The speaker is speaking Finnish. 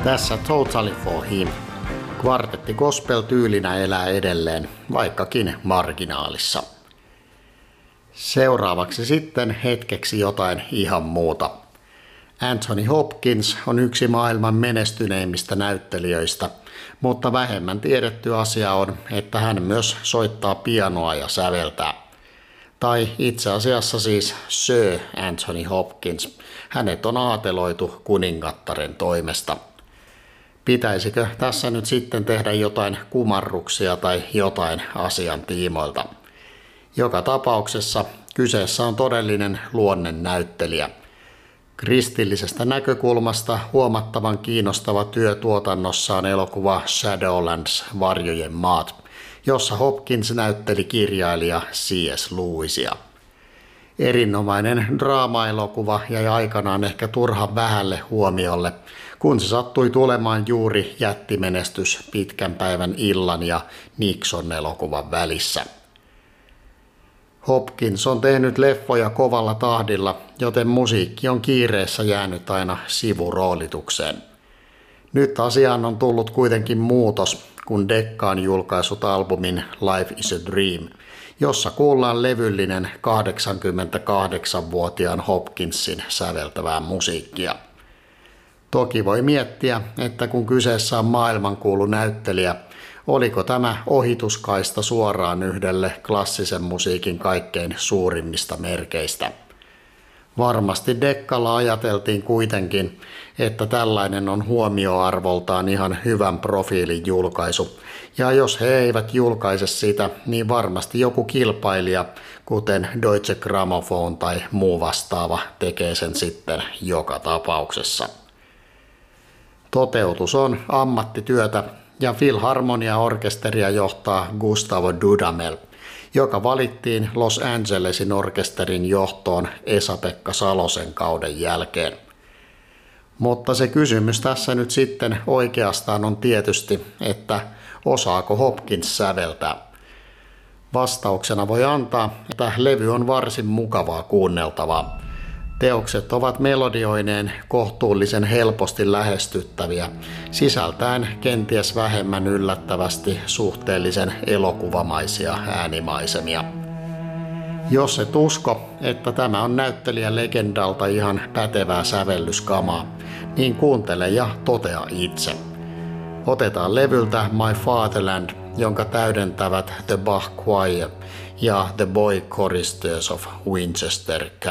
Tässä Totally for Him. Kvartetti gospel-tyylinä elää edelleen, vaikkakin marginaalissa. Seuraavaksi sitten hetkeksi jotain ihan muuta. Anthony Hopkins on yksi maailman menestyneimmistä näyttelijöistä, mutta vähemmän tiedetty asia on, että hän myös soittaa pianoa ja säveltää. Tai itse asiassa siis Sir Anthony Hopkins. Hänet on aateloitu kuningattaren toimesta. Pitäisikö tässä nyt sitten tehdä jotain kumarruksia tai jotain asian tiimoilta? Joka tapauksessa kyseessä on todellinen luonnennäyttelijä. Kristillisestä näkökulmasta huomattavan kiinnostava työ tuotannossaan elokuva Shadowlands Varjojen maat, jossa Hopkins näytteli kirjailija C.S. Lewisia. Erinomainen draama-elokuva jäi aikanaan ehkä turhan vähälle huomiolle, kun se sattui tulemaan juuri jättimenestys Pitkän päivän illan ja Nixon-elokuvan välissä. Hopkins on tehnyt leffoja kovalla tahdilla, joten musiikki on kiireessä jäänyt aina sivuroolitukseen. Nyt asiaan on tullut kuitenkin muutos, kun Decca on julkaissut albumin Life is a Dream, jossa kuullaan levyllinen 88-vuotiaan Hopkinsin säveltävää musiikkia. Toki voi miettiä, että kun kyseessä on maailmankuulu näyttelijä, oliko tämä ohituskaista suoraan yhdelle klassisen musiikin kaikkein suurimmista merkeistä. Varmasti Deccalla ajateltiin kuitenkin, että tällainen on huomioarvoltaan ihan hyvän profiilin julkaisu, ja jos he eivät julkaise sitä, niin varmasti joku kilpailija, kuten Deutsche Grammophon tai muu vastaava, tekee sen sitten joka tapauksessa. Toteutus on ammattityötä, ja Filharmonia-orkesteria johtaa Gustavo Dudamel, joka valittiin Los Angelesin orkesterin johtoon Esa-Pekka Salosen kauden jälkeen. Mutta se kysymys tässä nyt sitten oikeastaan on tietysti, että osaako Hopkins säveltää. Vastauksena voi antaa, että levy on varsin mukavaa kuunneltavaa. Teokset ovat melodioineen kohtuullisen helposti lähestyttäviä, sisältäen kenties vähemmän yllättävästi suhteellisen elokuvamaisia äänimaisemia. Jos et usko, että tämä on näyttelijän legendalta ihan pätevää sävellyskamaa, niin kuuntele ja totea itse. Otetaan levyltä My Fatherland, jonka täydentävät The Bach Choir ja The Boy Choristers of Winchester